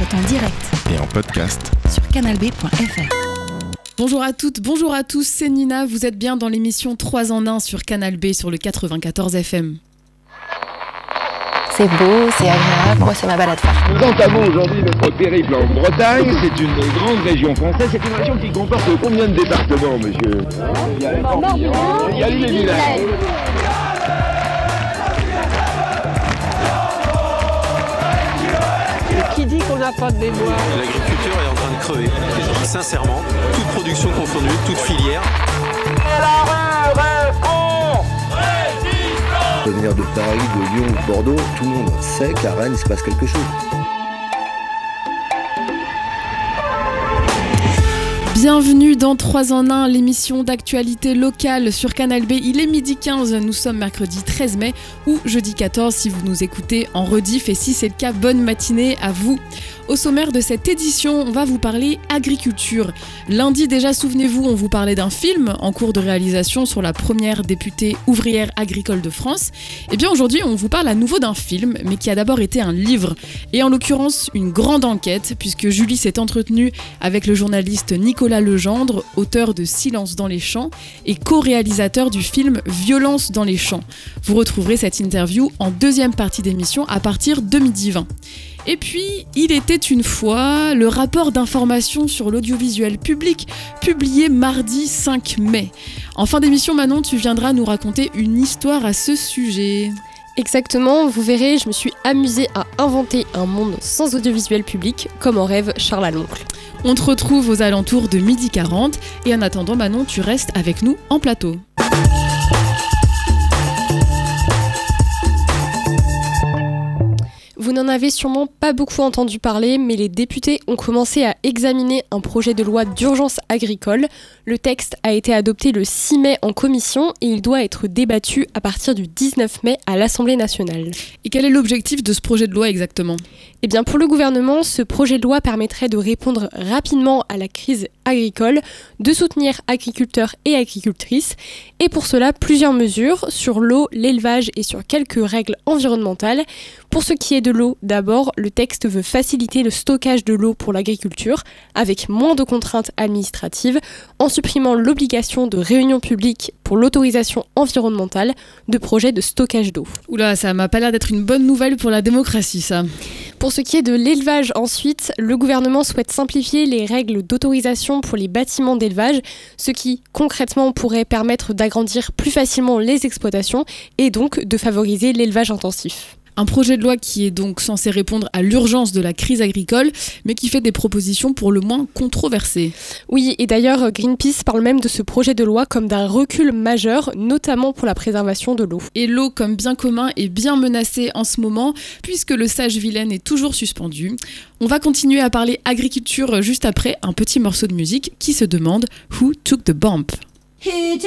écoute en direct et en podcast sur canalb.fr. Bonjour à toutes, bonjour à tous, c'est Nina, vous êtes bien dans l'émission 3 en 1 sur Canal B sur le 94 FM. C'est beau, c'est agréable, moi c'est ma balade phare. Nous entamons aujourd'hui notre périple en Bretagne, c'est une grande région française, c'est une région qui comporte combien de départements, monsieur ? Il y a les Morbihan, il y a l'Ille-et-Vilaine. Qui dit qu'on n'a pas de mémoire ? L'agriculture est en train de crever, sincèrement, toute production confondue, toute filière. Venir de Paris, de Lyon ou de Bordeaux, tout le monde sait qu'à Rennes il se passe quelque chose. Bienvenue dans 3 en 1, l'émission d'actualité locale sur Canal B. Il est midi 15, nous sommes mercredi 13 mai ou jeudi 14 si vous nous écoutez en rediff, et si c'est le cas, bonne matinée à vous. Au sommaire de cette édition, on va vous parler agriculture. Lundi déjà, souvenez-vous, on vous parlait d'un film en cours de réalisation sur la première députée ouvrière agricole de France. Et bien aujourd'hui, on vous parle à nouveau d'un film, mais qui a d'abord été un livre, et en l'occurrence une grande enquête, puisque Julie s'est entretenue avec le journaliste Nicolas Legendre, auteur de Silence dans les champs et co-réalisateur du film Violence dans les champs. Vous retrouverez cette interview en deuxième partie d'émission à partir de 12h20. Et puis, il était une fois le rapport d'information sur l'audiovisuel public, publié mardi 5 mai. En fin d'émission, Manon, tu viendras nous raconter une histoire à ce sujet. Exactement, vous verrez, je me suis amusée à inventer un monde sans audiovisuel public, comme en rêve Charles à l'oncle. On te retrouve aux alentours de 12h40, et en attendant, Manon, tu restes avec nous en plateau. Vous n'en avez sûrement pas beaucoup entendu parler, mais les députés ont commencé à examiner un projet de loi d'urgence agricole. Le texte a été adopté le 6 mai en commission et il doit être débattu à partir du 19 mai à l'Assemblée nationale. Et quel est l'objectif de ce projet de loi exactement ? Eh bien, pour le gouvernement, ce projet de loi permettrait de répondre rapidement à la crise agricole, de soutenir agriculteurs et agricultrices, et pour cela, plusieurs mesures sur l'eau, l'élevage et sur quelques règles environnementales. Pour ce qui est de l'eau, d'abord, le texte veut faciliter le stockage de l'eau pour l'agriculture, avec moins de contraintes administratives, en supprimant l'obligation de réunion publique pour l'autorisation environnementale de projets de stockage d'eau. Oula, ça m'a pas l'air d'être une bonne nouvelle pour la démocratie, ça. Pour ce qui est de l'élevage ensuite, le gouvernement souhaite simplifier les règles d'autorisation pour les bâtiments d'élevage, ce qui concrètement pourrait permettre d'agrandir plus facilement les exploitations et donc de favoriser l'élevage intensif. Un projet de loi qui est donc censé répondre à l'urgence de la crise agricole, mais qui fait des propositions pour le moins controversées. Oui, et d'ailleurs Greenpeace parle même de ce projet de loi comme d'un recul majeur, notamment pour la préservation de l'eau. Et l'eau comme bien commun est bien menacée en ce moment, puisque le sage Vilaine est toujours suspendu. On va continuer à parler agriculture juste après un petit morceau de musique qui se demande « Who took the bump ?»